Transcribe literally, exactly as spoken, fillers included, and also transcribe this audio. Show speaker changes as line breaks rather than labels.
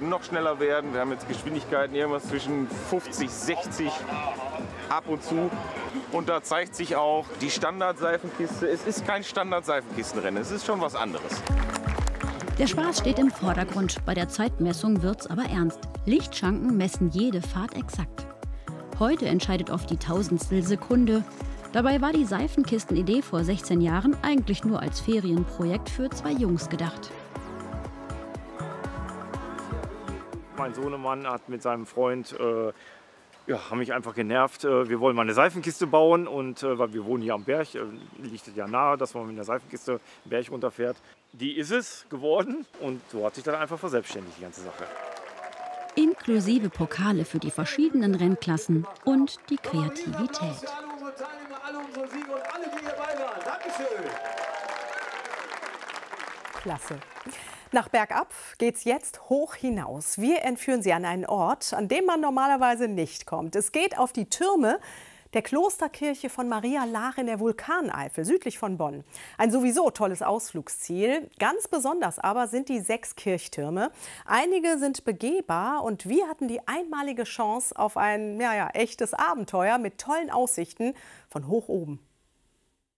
noch schneller werden. Wir haben jetzt Geschwindigkeiten irgendwas zwischen fünfzig, sechzig ab und zu. Und da zeigt sich auch die Standard-Seifenkiste. Es ist kein Standard-Seifenkistenrennen, es ist schon was anderes.
Der Spaß steht im Vordergrund. Bei der Zeitmessung wird's aber ernst. Lichtschranken messen jede Fahrt exakt. Heute entscheidet oft die Tausendstel Sekunde. Dabei war die Seifenkistenidee vor sechzehn Jahren eigentlich nur als Ferienprojekt für zwei Jungs gedacht.
Mein Sohnemann hat mit seinem Freund, äh, ja, haben mich einfach genervt. Äh, wir wollen mal eine Seifenkiste bauen und äh, weil wir wohnen hier am Berg, äh, liegt es ja nahe, dass man mit einer Seifenkiste den Berg runterfährt. Die ist es geworden und so hat sich dann einfach verselbstständigt, die ganze Sache.
Inklusive Pokale für die verschiedenen Rennklassen und die Kreativität.
Klasse. Nach bergab geht's jetzt hoch hinaus. Wir entführen Sie an einen Ort, an dem man normalerweise nicht kommt. Es geht auf die Türme der Klosterkirche von Maria Laach in der Vulkaneifel, südlich von Bonn. Ein sowieso tolles Ausflugsziel. Ganz besonders aber sind die sechs Kirchtürme. Einige sind begehbar und wir hatten die einmalige Chance auf ein ja, ja, echtes Abenteuer mit tollen Aussichten von hoch oben.